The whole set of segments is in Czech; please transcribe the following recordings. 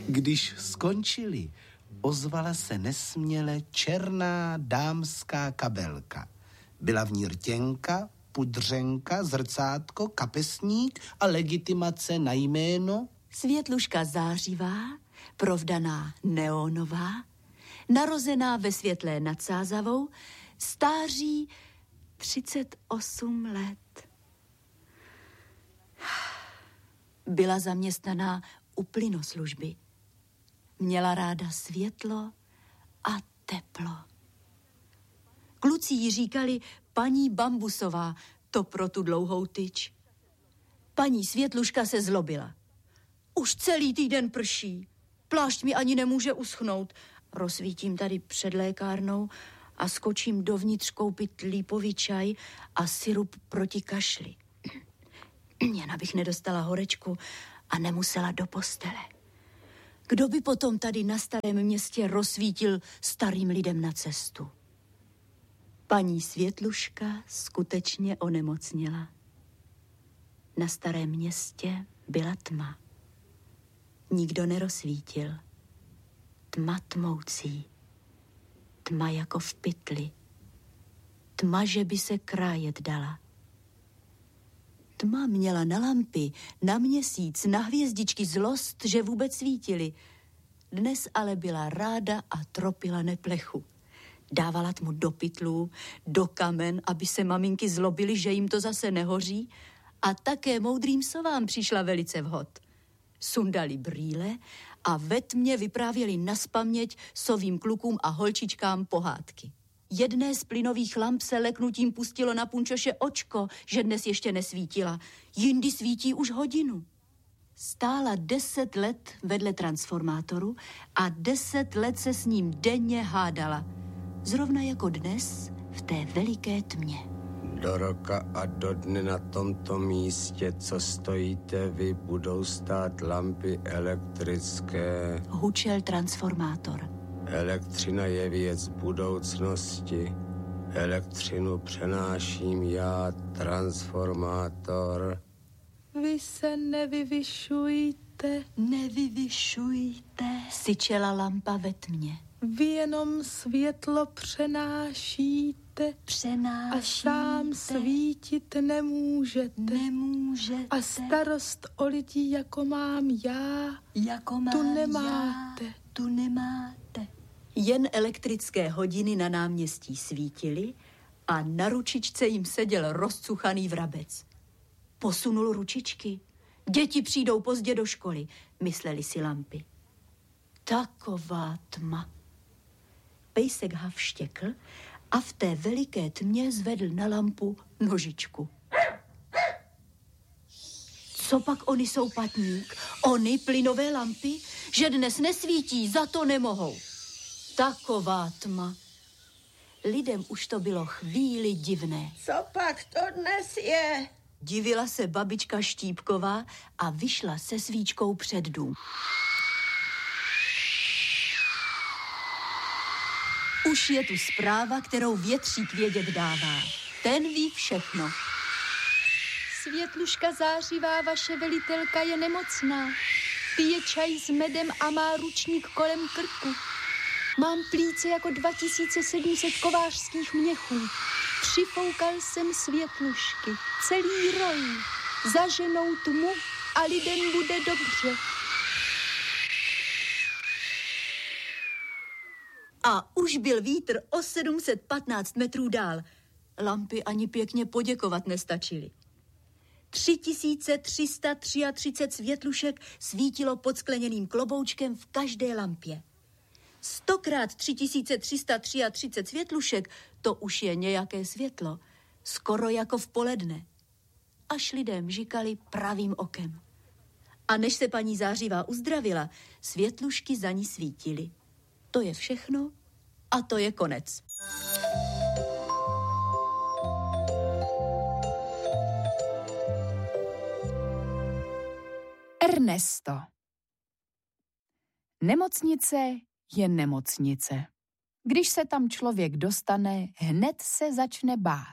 Když skončili, ozvala se nesměle černá dámská kabelka. Byla v ní rtěnka, pudřenka, zrcátko, kapesník a legitimace na jméno Světluška zářivá, provdaná neonová, narozená ve Světlé nad Sázavou, stáří 38 let. Byla zaměstnaná u plynoslužby. Měla ráda světlo a teplo. Kluci jí říkali paní Bambusová, to pro tu dlouhou tyč. Paní Světluška se zlobila. Už celý týden prší, plášť mi ani nemůže uschnout. Rozsvítím tady před lékárnou a skočím dovnitř koupit lípový čaj a sirup proti kašli. Jen abych nedostala horečku a nemusela do postele. Kdo by potom tady na Starém Městě rozsvítil starým lidem na cestu? Paní Světluška skutečně onemocněla. Na Starém Městě byla tma. Nikdo nerozsvítil. Tma tmoucí. Tma jako v pytli. Tma, že by se krájet dala. Tma měla na lampy, na měsíc, na hvězdičky zlost, že vůbec svítily. Dnes ale byla ráda a tropila neplechu. Dávala tmu do pytlů, do kamen, aby se maminky zlobily, že jim to zase nehoří, a také moudrým sovám přišla velice vhod. Sundali brýle a ve tmě vyprávěli nazpaměť sovým klukům a holčičkám pohádky. Jedné z plynových lamp se leknutím pustilo na punčoše očko, že dnes ještě nesvítila. Jindy svítí už hodinu. Stála 10 let vedle transformátoru a 10 let se s ním denně hádala. Zrovna jako dnes v té veliké tmě. Do roka a do dne na tomto místě, co stojíte vy, budou stát lampy elektrické. Hučel transformátor. Elektřina je věc budoucnosti. Elektřinu přenáším já, transformátor. Vy se nevyvyšujte. Nevyvyšujte, syčela lampa ve tmě. Vy jenom světlo přenášíte. A sám svítit nemůžete. A starost o lidi, jako mám já, tu nemáte. Jen elektrické hodiny na náměstí svítily a na ručičce jim seděl rozcuchaný vrabec. Posunul ručičky. Děti přijdou pozdě do školy, mysleli si lampy. Taková tma. Pejsek Hav štěkl a v té veliké tmě zvedl na lampu nožičku. Co pak oni jsou patník? Oni plynové lampy, že dnes nesvítí, za to nemohou. Taková tma. Lidem už to bylo chvíli divné. Co pak to dnes je? Divila se babička Štípková a vyšla se svíčkou před dům. Už je tu zpráva, kterou větřík vědět dává. Ten ví všechno. Světluška zářivá, vaše velitelka, je nemocná. Pije čaj s medem a má ručník kolem krku. Mám plíce jako 2700 kovářských měchů. Přifoukal jsem Světlušky, celý roj. Zaženou tmu a lidem bude dobře. A už byl vítr o 715 metrů dál. Lampy ani pěkně poděkovat nestačily. 3333 světlušek svítilo pod skleněným kloboučkem v každé lampě. 100krát 3333 světlušek, to už je nějaké světlo. Skoro jako v poledne. Až lidé mžikali pravým okem. A než se paní Zářivá uzdravila, světlušky za ní svítily. To je všechno a to je konec. Ernesto. Nemocnice je nemocnice. Když se tam člověk dostane, hned se začne bát.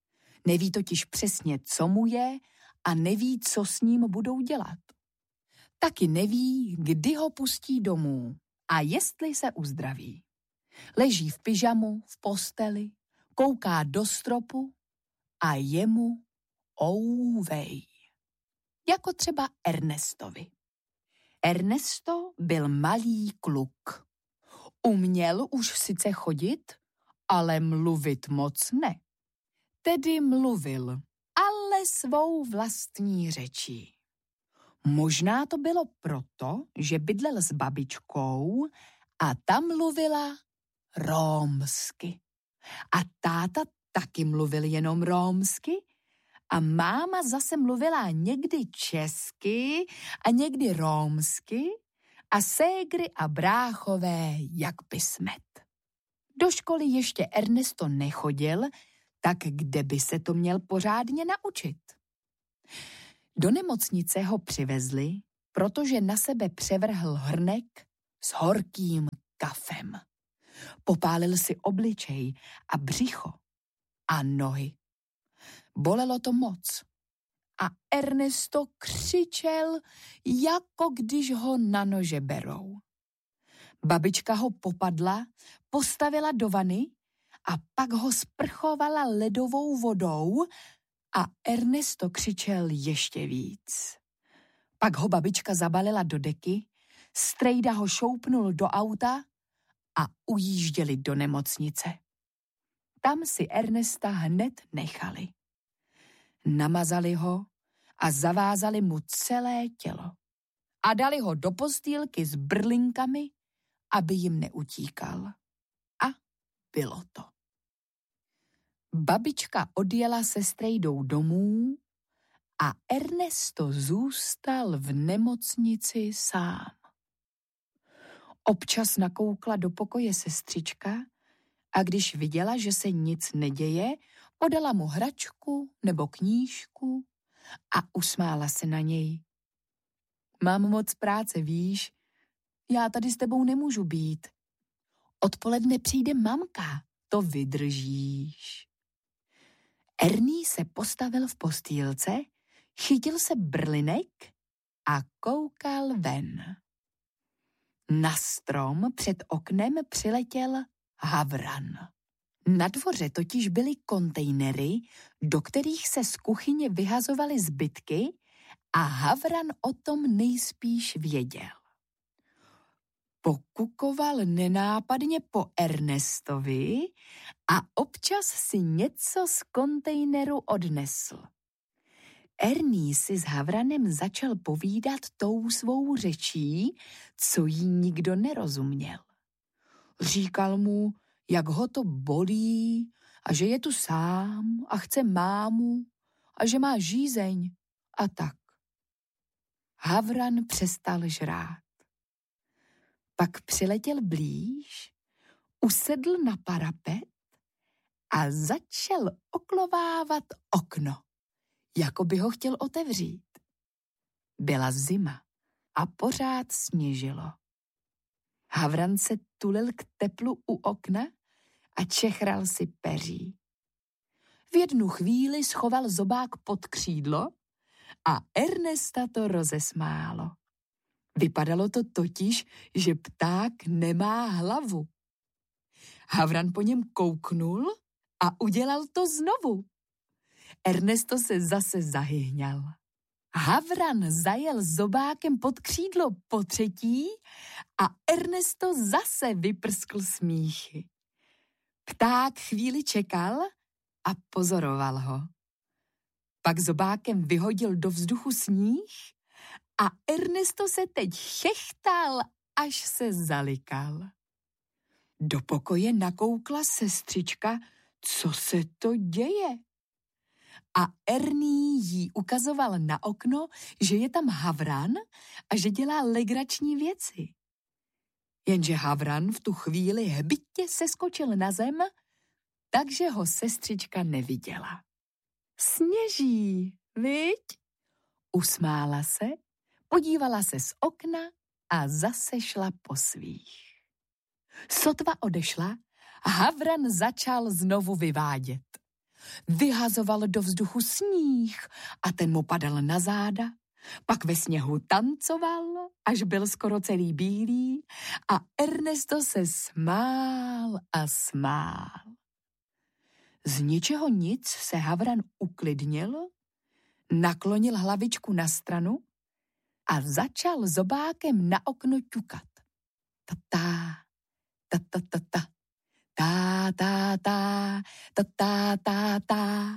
Neví totiž přesně, co mu je a neví, co s ním budou dělat. Taky neví, kdy ho pustí domů a jestli se uzdraví. Leží v pyžamu, v posteli, kouká do stropu a je mu ouvej. Jako třeba Ernestovi. Ernesto byl malý kluk. Uměl už sice chodit, ale mluvit moc ne. Tedy mluvil, ale svou vlastní řečí. Možná to bylo proto, že bydlel s babičkou a ta mluvila rómsky. A táta taky mluvil jenom rómsky a máma zase mluvila někdy česky a někdy rómsky a ségry a bráchové jak by smet. Do školy ještě Ernesto nechodil, tak kde by se to měl pořádně naučit? Do nemocnice ho přivezli, protože na sebe převrhl hrnek s horkým kafem. Popálil si obličej a břicho a nohy. Bolelo to moc a Ernesto křičel, jako když ho na nože berou. Babička ho popadla, postavila do vany a pak ho sprchovala ledovou vodou a Ernesto křičel ještě víc. Pak ho babička zabalila do deky, strejda ho šoupnul do auta a ujížděli do nemocnice. Tam si Ernesta hned nechali. Namazali ho a zavázali mu celé tělo. A dali ho do postýlky s brlinkami, aby jim neutíkal. A bylo to. Babička odjela se strejdou domů a Ernesto zůstal v nemocnici sám. Občas nakoukla do pokoje sestřička a když viděla, že se nic neděje, podala mu hračku nebo knížku a usmála se na něj. Mám moc práce, víš? Já tady s tebou nemůžu být. Odpoledne přijde mamka, to vydržíš. Ernie se postavil v postýlce, chytil se brlinek a koukal ven. Na strom před oknem přiletěl havran. Na dvoře totiž byly kontejnery, do kterých se z kuchyně vyhazovaly zbytky a havran o tom nejspíš věděl. Pokukoval nenápadně po Ernestovi a občas si něco z kontejneru odnesl. Ernie si s havranem začal povídat tou svou řečí, co jí nikdo nerozuměl. Říkal mu, jak ho to bolí a že je tu sám a chce mámu a že má žízeň a tak. Havran přestal žrát. Pak přiletěl blíž, usedl na parapet a začal oklovávat okno, jako by ho chtěl otevřít. Byla zima a pořád sněžilo. Havran se tulil k teplu u okna a čechral si peří. V jednu chvíli schoval zobák pod křídlo a Ernesta to rozesmálo. Vypadalo to totiž, že pták nemá hlavu. Havran po něm kouknul a udělal to znovu. Ernesto se zase zahyhňal. Havran zajel zobákem pod křídlo po třetí a Ernesto zase vyprskl smíchy. Pták chvíli čekal a pozoroval ho. Pak zobákem vyhodil do vzduchu sníh a Ernesto se teď chechtal, až se zalikal. Do pokoje nakoukla sestřička, co se to děje. A Ernie jí ukazoval na okno, že je tam havran a že dělá legrační věci. Jenže havran v tu chvíli hbitě seskočil na zem, takže ho sestřička neviděla. Sněží, viď? Usmála se, podívala se z okna a zase šla po svých. Sotva odešla, havran začal znovu vyvádět. Vyhazoval do vzduchu sníh a ten mu padal na záda, Pak ve sněhu tancoval, až byl skoro celý bílý a Ernesto se smál a smál. Z ničeho nic se Havran uklidnil, naklonil hlavičku na stranu a začal zobákem na okno ťukat. Ta-ta, ta-ta-ta-ta, ta-ta-ta, ta-ta-ta-ta.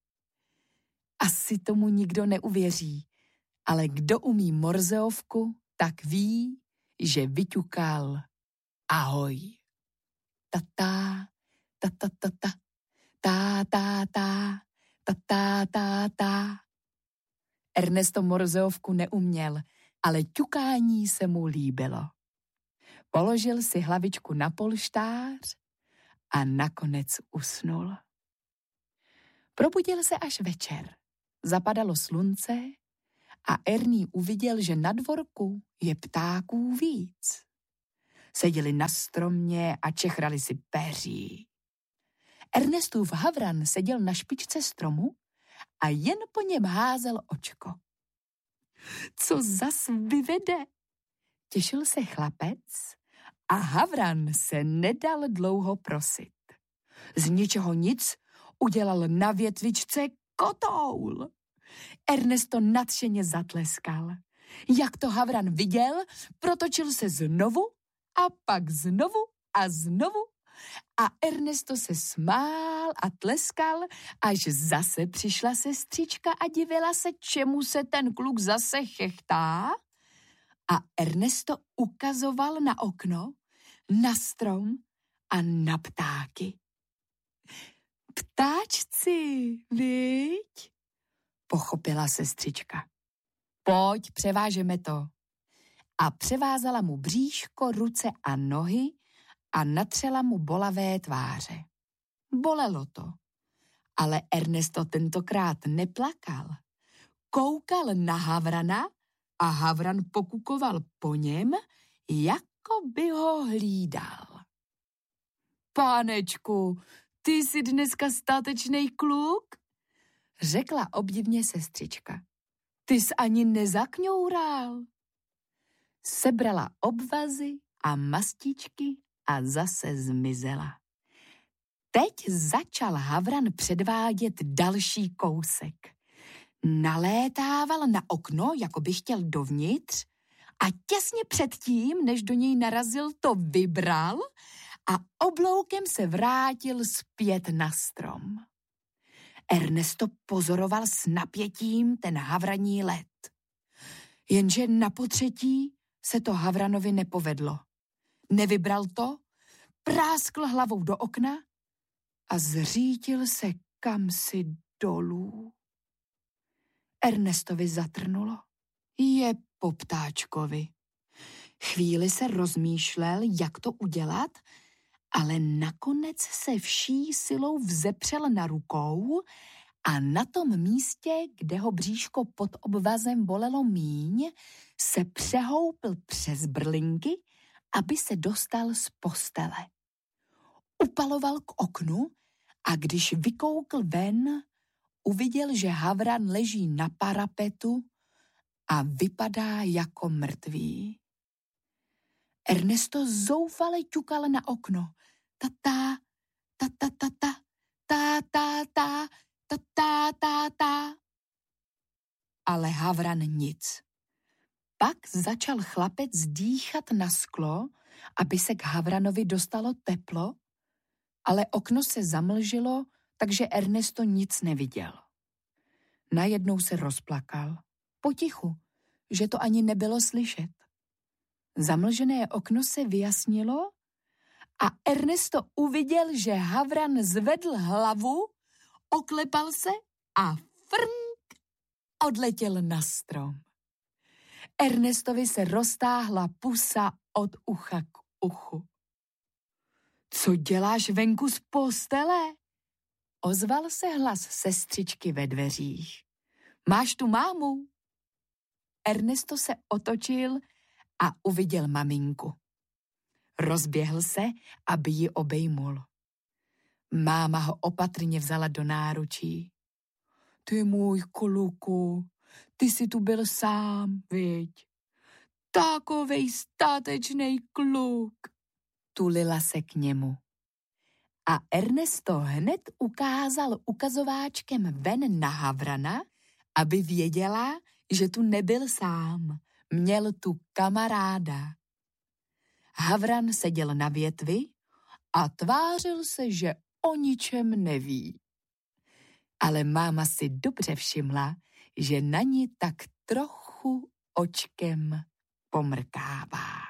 Asi tomu nikdo neuvěří, ale kdo umí morzeovku, tak ví, že vyťukal ahoj. Ta-ta, ta-ta-ta-ta, ta-ta-ta, ta-ta-ta-ta. Ernesto morzeovku neuměl, ale ťukání se mu líbilo. Položil si hlavičku na polštář a nakonec usnul. Probudil se až večer. Zapadalo slunce a Ernie uviděl, že na dvorku je ptáků víc. Seděli na stromě a čechrali si peří. Ernestův Havran seděl na špičce stromu a jen po něm házel očko. Co zas vyvede? Těšil se chlapec a Havran se nedal dlouho prosit. Z ničeho nic udělal na větvičce kotoul. Ernesto nadšeně zatleskal. Jak to Havran viděl, protočil se znovu a pak znovu a znovu a Ernesto se smál a tleskal, až zase přišla sestřička a divila se, čemu se ten kluk zase chechtá. A Ernesto ukazoval na okno, na strom a na ptáky. Ptáčci, viď? Pochopila sestřička. Pojď, převážeme to. A převázala mu bříško, ruce a nohy a natřela mu bolavé tváře. Bolelo to, ale Ernesto tentokrát neplakal. Koukal na Havrana a Havran pokukoval po něm, jako by ho hlídal. Pánečku, ty jsi dneska statečnej kluk? Řekla obdivně sestřička. Ty jsi ani nezakňoural. Sebrala obvazy a mastičky a zase zmizela. Teď začal Havran předvádět další kousek. Nalétával na okno, jako by chtěl dovnitř a těsně předtím, než do něj narazil, to vybral a obloukem se vrátil zpět na strom. Ernesto pozoroval s napětím ten havraní let. Jenže na potřetí se to Havranovi nepovedlo. Nevybral to, práskl hlavou do okna a zřítil se kamsi dolů. Ernestovi zatrnulo. Je po ptáčkovi. Chvíli se rozmýšlel, jak to udělat, ale nakonec se vší silou vzepřel na rukou a na tom místě, kde ho bříško pod obvazem bolelo míň, se přehoupl přes brlinky, aby se dostal z postele. Upaloval k oknu a když vykoukl ven, uviděl, že Havran leží na parapetu a vypadá jako mrtvý. Ernesto zoufale ťukal na okno. Ta-ta, ta-ta-ta-ta, ta-ta-ta, ta-ta-ta-ta. Ale Havran nic. Pak začal chlapec dýchat na sklo, aby se k Havranovi dostalo teplo, ale okno se zamlžilo, takže Ernesto nic neviděl. Najednou se rozplakal. Potichu, že to ani nebylo slyšet. Zamlžené okno se vyjasnilo a Ernesto uviděl, že Havran zvedl hlavu, oklepal se a frnk odletěl na strom. Ernestovi se roztáhla pusa od ucha k uchu. Co děláš venku z postele? Ozval se hlas sestřičky ve dveřích. Máš tu mámu? Ernesto se otočil a uviděl maminku. Rozběhl se, aby ji obejmul. Máma ho opatrně vzala do náručí. Ty můj kluku, ty jsi tu byl sám, viď? Takovej statečnej kluk. Tulila se k němu. A Ernesto hned ukázal ukazováčkem ven na Havrana, aby věděla, že tu nebyl sám. Měl tu kamaráda. Havran seděl na větvi a tvářil se, že o ničem neví. Ale máma si dobře všimla, že na ní tak trochu očkem pomrkává.